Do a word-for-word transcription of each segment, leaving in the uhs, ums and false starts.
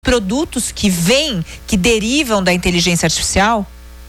produtos que vêm, que derivam da inteligência artificial?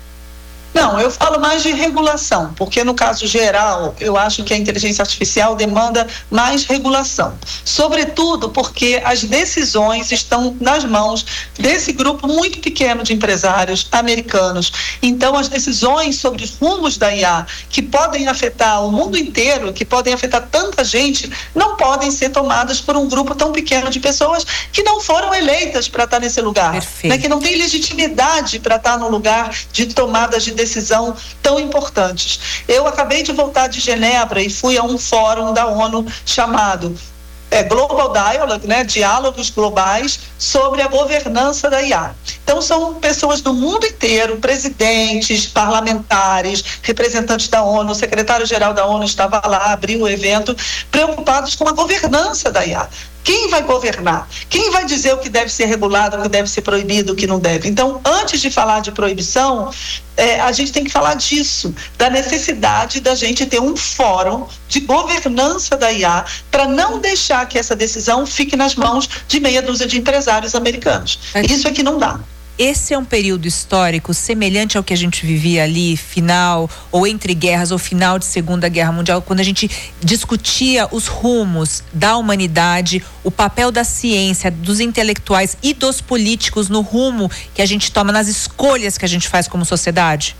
Não, eu falo mais de regulação, porque no caso geral, eu acho que a inteligência artificial demanda mais regulação. Sobretudo porque as decisões estão nas mãos desse grupo muito pequeno de empresários americanos. Então, as decisões sobre os rumos da I A, que podem afetar o mundo inteiro, que podem afetar tanta gente, não podem ser tomadas por um grupo tão pequeno de pessoas que não foram eleitas para estar nesse lugar, né? Que não tem legitimidade para estar no lugar de tomadas de decisão tão importantes. Eu acabei de voltar de Genebra e fui a um fórum da ONU chamado é, Global Dialogue, né, diálogos globais sobre a governança da I A. Então são pessoas do mundo inteiro, presidentes, parlamentares, representantes da ONU, o secretário-geral da ONU estava lá, abriu o evento, preocupados com a governança da I A. Quem vai governar? Quem vai dizer o que deve ser regulado, o que deve ser proibido, o que não deve? Então, antes de falar de proibição, é, a gente tem que falar disso, da necessidade da gente ter um fórum de governança da I A para não deixar que essa decisão fique nas mãos de meia dúzia de empresários americanos. Isso é que não dá. Esse é um período histórico semelhante ao que a gente vivia ali, final, ou entre guerras, ou final de Segunda Guerra Mundial, quando a gente discutia os rumos da humanidade, o papel da ciência, dos intelectuais e dos políticos no rumo que a gente toma, nas escolhas que a gente faz como sociedade?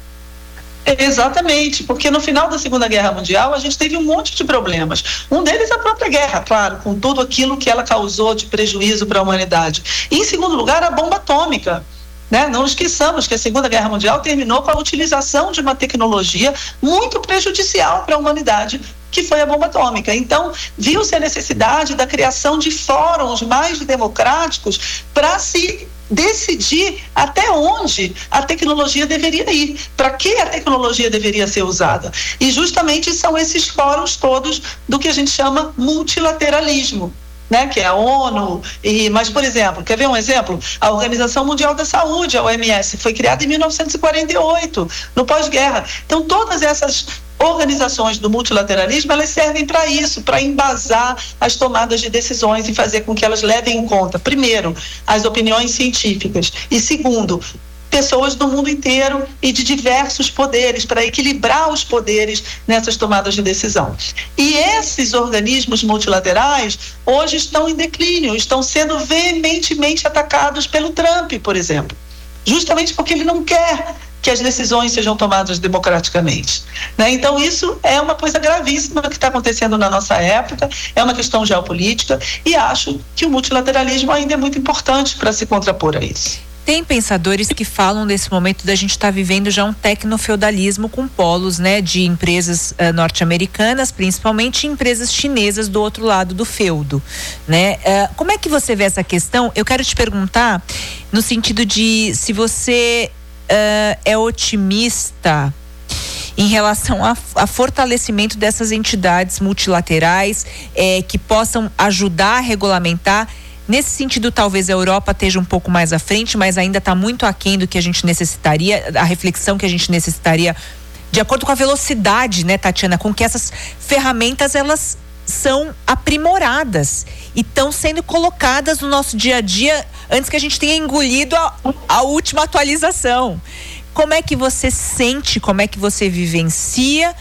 Exatamente, porque no final da Segunda Guerra Mundial a gente teve um monte de problemas. Um deles é a própria guerra, claro, com tudo aquilo que ela causou de prejuízo para a humanidade. E em segundo lugar, a bomba atômica. Né? Não esqueçamos que a Segunda Guerra Mundial terminou com a utilização de uma tecnologia muito prejudicial para a humanidade, que foi a bomba atômica. Então, viu-se a necessidade da criação de fóruns mais democráticos para se decidir até onde a tecnologia deveria ir, para que a tecnologia deveria ser usada. E justamente são esses fóruns todos do que a gente chama multilateralismo. Né, que é a ONU, e, mas, por exemplo, quer ver um exemplo? A Organização Mundial da Saúde, a O M S, foi criada em mil novecentos e quarenta e oito, no pós-guerra. Então, todas essas organizações do multilateralismo, elas servem para isso, para embasar as tomadas de decisões e fazer com que elas levem em conta, primeiro, as opiniões científicas, e segundo, pessoas do mundo inteiro e de diversos poderes, para equilibrar os poderes nessas tomadas de decisão. E esses organismos multilaterais hoje estão em declínio, estão sendo veementemente atacados pelo Trump, por exemplo, justamente porque ele não quer que as decisões sejam tomadas democraticamente. Né? Então isso é uma coisa gravíssima que está acontecendo na nossa época, é uma questão geopolítica, e acho que o multilateralismo ainda é muito importante para se contrapor a isso. Tem pensadores que falam desse momento da gente estar tá vivendo já um tecnofeudalismo com polos, né, de empresas uh, norte-americanas, principalmente empresas chinesas do outro lado do feudo, né? Uh, como é que você vê essa questão? Eu quero te perguntar no sentido de se você uh, é otimista em relação a, a fortalecimento dessas entidades multilaterais eh, que possam ajudar a regulamentar. Nesse sentido, talvez a Europa esteja um pouco mais à frente, mas ainda está muito aquém do que a gente necessitaria, a reflexão que a gente necessitaria, de acordo com a velocidade, né, Tatiana, com que essas ferramentas, elas são aprimoradas e estão sendo colocadas no nosso dia a dia antes que a gente tenha engolido a, a última atualização. Como é que você sente, como é que você vivencia,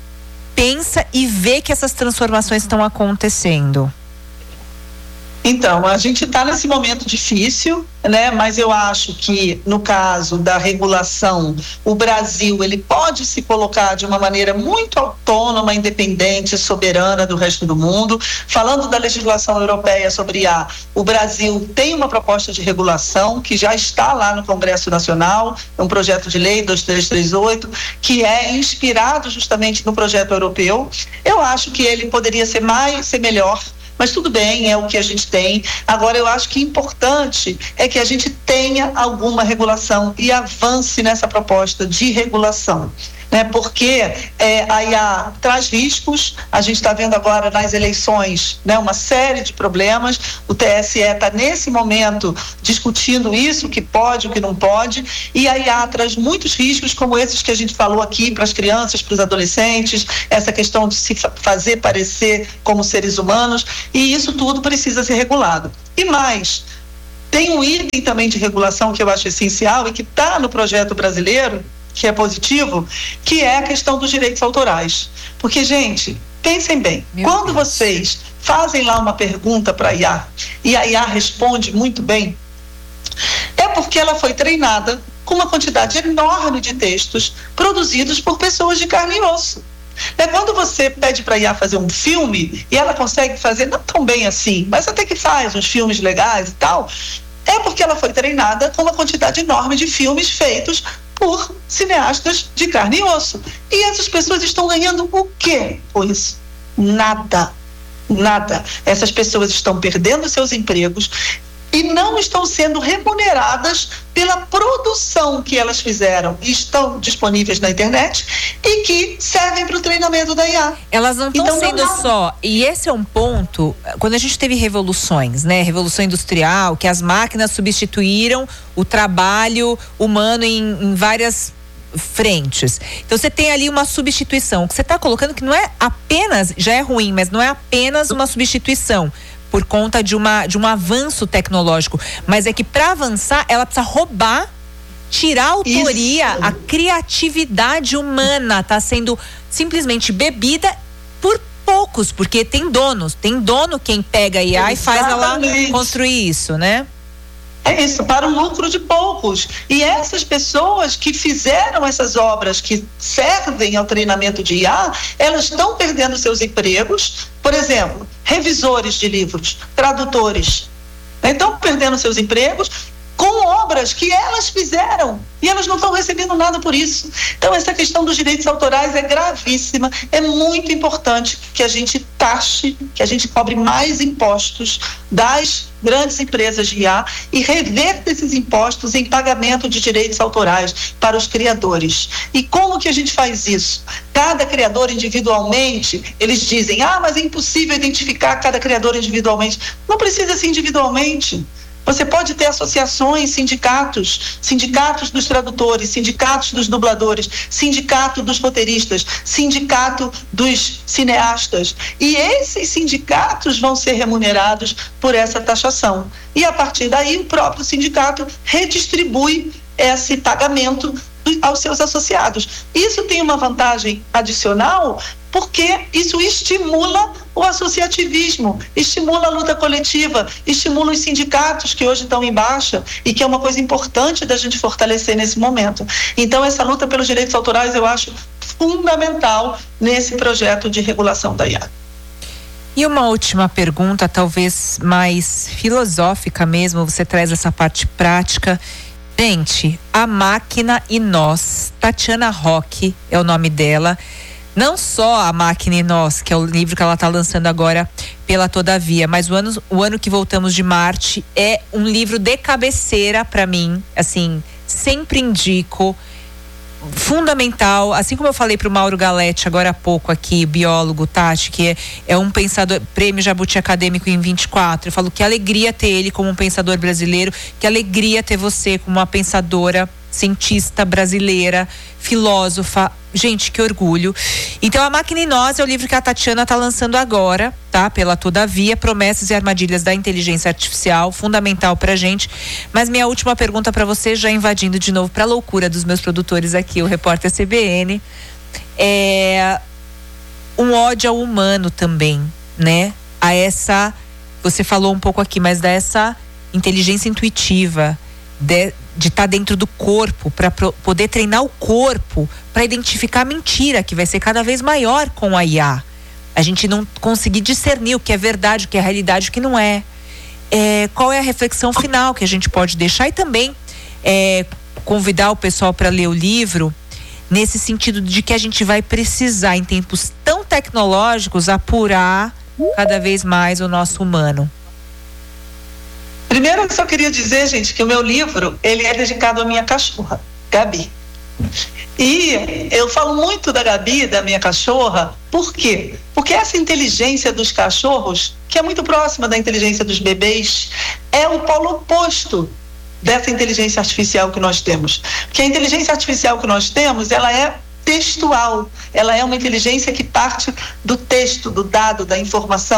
pensa e vê que essas transformações estão acontecendo? Então, a gente está nesse momento difícil, né? Mas eu acho que, no caso da regulação, o Brasil ele pode se colocar de uma maneira muito autônoma, independente, soberana do resto do mundo. Falando da legislação europeia sobre I A, o Brasil tem uma proposta de regulação que já está lá no Congresso Nacional, é um projeto de lei dois três três oito, que é inspirado justamente no projeto europeu. Eu acho que ele poderia ser mais, ser melhor, mas tudo bem, é o que a gente tem. Agora, eu acho que importante é que a gente tenha alguma regulação e avance nessa proposta de regulação. Né, porque é, a I A traz riscos, a gente está vendo agora nas eleições, né, uma série de problemas, o T S E está nesse momento discutindo isso, o que pode, o que não pode, e a I A traz muitos riscos, como esses que a gente falou aqui para as crianças, para os adolescentes, essa questão de se fazer parecer como seres humanos, e isso tudo precisa ser regulado. E mais, Tem um item também de regulação que eu acho essencial e que está no projeto brasileiro, que é positivo, que é a questão dos direitos autorais. Porque, gente, pensem bem, Meu quando Deus. vocês fazem lá uma pergunta para a I A e a I A responde muito bem, é porque ela foi treinada com uma quantidade enorme de textos produzidos por pessoas de carne e osso. É quando você pede para a I A fazer um filme e ela consegue fazer não tão bem assim, mas até que faz uns filmes legais e tal, é porque ela foi treinada com uma quantidade enorme de filmes feitos por cineastas de carne e osso. E essas pessoas estão ganhando o quê com isso? Nada. Nada. Essas pessoas estão perdendo seus empregos e não estão sendo remuneradas pela produção que elas fizeram e estão disponíveis na internet e que servem para o treinamento da I A. Elas não estão então, sendo não... só, e esse é um ponto, quando a gente teve revoluções, né, Revolução Industrial, que as máquinas substituíram o trabalho humano em, em várias frentes. Então você tem ali uma substituição, que você está colocando que não é apenas, já é ruim, mas não é apenas uma substituição por conta de, uma, de um avanço tecnológico, mas é que para avançar ela precisa roubar, tirar a autoria, Isso. a criatividade humana está sendo simplesmente bebida por poucos, porque tem donos, tem dono quem pega a I A Exatamente. E faz ela construir isso, né? É isso, para o lucro de poucos. E essas pessoas que fizeram essas obras que servem ao treinamento de I A, elas estão perdendo seus empregos. Por exemplo, revisores de livros, tradutores, estão perdendo seus empregos com obras que elas fizeram e elas não estão recebendo nada por isso. Então essa questão dos direitos autorais é gravíssima, é muito importante que a gente taxe, que a gente cobre mais impostos das grandes empresas de I A e reverta esses impostos em pagamento de direitos autorais para os criadores. E como que a gente faz isso? Cada criador individualmente, eles dizem, ah, mas é impossível identificar cada criador individualmente. Não precisa ser individualmente. Você pode ter associações, sindicatos, sindicatos dos tradutores, sindicatos dos dubladores, sindicato dos roteiristas, sindicato dos cineastas. E esses sindicatos vão ser remunerados por essa taxação. E a partir daí o próprio sindicato redistribui esse pagamento aos seus associados. Isso tem uma vantagem adicional, porque isso estimula o associativismo, estimula a luta coletiva, estimula os sindicatos que hoje estão em baixa e que é uma coisa importante da gente fortalecer nesse momento. Então essa luta pelos direitos autorais eu acho fundamental nesse projeto de regulação da I A. E uma última pergunta, talvez mais filosófica mesmo, você traz essa parte prática. Gente, A Máquina e Nós, Tatiana Roque é o nome dela. Não só A Máquina e Nós, que é o livro que ela está lançando agora pela Todavia, mas o ano, o ano que voltamos de Marte é um livro de cabeceira para mim, assim, sempre indico, fundamental, assim como eu falei para o Mauro Galetti agora há pouco aqui, biólogo, Tati, que é, é um pensador, prêmio Jabuti Acadêmico em vinte e quatro, eu falo que alegria ter ele como um pensador brasileiro, que alegria ter você como uma pensadora, cientista brasileira, filósofa, gente, que orgulho. Então, A Máquina e Nós é o livro que a Tatiana está lançando agora, tá? Pela Todavia, Promessas e Armadilhas da Inteligência Artificial, fundamental pra gente. Mas minha última pergunta para você, já invadindo de novo pra loucura dos meus produtores aqui, o repórter C B N, é um ódio ao humano também, né? A essa, você falou um pouco aqui, mas dessa inteligência intuitiva, de de estar tá dentro do corpo, para poder treinar o corpo para identificar a mentira, que vai ser cada vez maior com a I A. A gente não conseguir discernir o que é verdade, o que é realidade, o que não é. É qual é a reflexão final que a gente pode deixar e também é, convidar o pessoal para ler o livro nesse sentido de que a gente vai precisar, em tempos tão tecnológicos, apurar cada vez mais o nosso humano. Primeiro, eu só queria dizer, gente, que o meu livro, ele é dedicado à minha cachorra, Gabi. E eu falo muito da Gabi, da minha cachorra, por quê? Porque essa inteligência dos cachorros, que é muito próxima da inteligência dos bebês, é o polo oposto dessa inteligência artificial que nós temos. Porque a inteligência artificial que nós temos, ela é textual, ela é uma inteligência que parte do texto, do dado, da informação.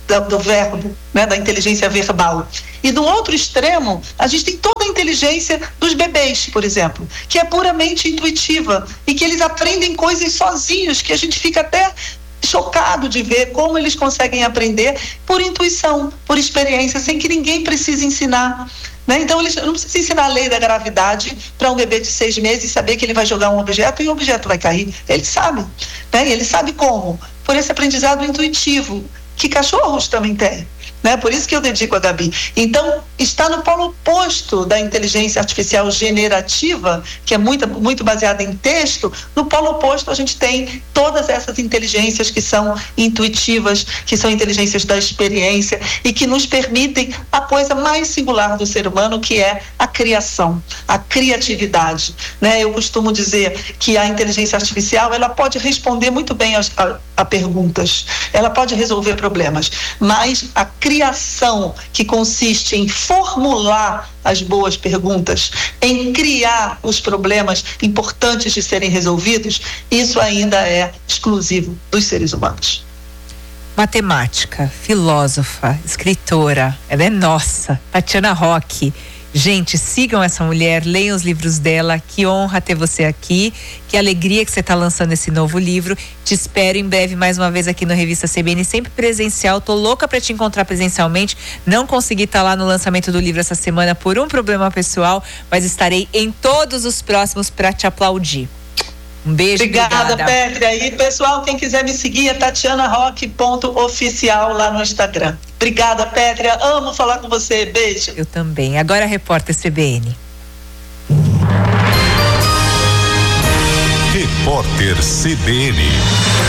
do, do verbo, né, da inteligência verbal. E do outro extremo, a gente tem toda a inteligência dos bebês, por exemplo, que é puramente intuitiva e que eles aprendem coisas sozinhos, que a gente fica até chocado de ver como eles conseguem aprender por intuição, por experiência, sem que ninguém precise ensinar. Né? Então, eles não precisam ensinar a lei da gravidade para um bebê de seis meses e saber que ele vai jogar um objeto e o objeto vai cair. Ele sabe. Né? E ele sabe como. Por esse aprendizado intuitivo, que cachorros também têm. Né? Por isso que eu dedico a Gabi. Então, está no polo oposto da inteligência artificial generativa, que é muito, muito baseada em texto. No polo oposto, a gente tem todas essas inteligências que são intuitivas, que são inteligências da experiência e que nos permitem a coisa mais singular do ser humano, que é a criação, a criatividade. Né? Eu costumo dizer que a inteligência artificial, ela pode responder muito bem a, a, a perguntas, ela pode resolver problemas, mas a criação, que consiste em formular as boas perguntas, em criar os problemas importantes de serem resolvidos, isso ainda é exclusivo dos seres humanos. Matemática, filósofa, escritora, ela é nossa, Tatiana Roque. Gente, sigam essa mulher, leiam os livros dela. Que honra ter você aqui. Que alegria que você está lançando esse novo livro. Te espero em breve mais uma vez aqui no Revista C B N, sempre presencial. Tô louca para te encontrar presencialmente. Não consegui estar lá no lançamento do livro essa semana por um problema pessoal, mas estarei em todos os próximos para te aplaudir. Um beijo. Obrigada, obrigada. Pétria. E pessoal, quem quiser me seguir é tatiana roque ponto oficial lá no Instagram. Obrigada, Pétria. Amo falar com você. Beijo. Eu também. Agora, repórter C B N. Repórter C B N.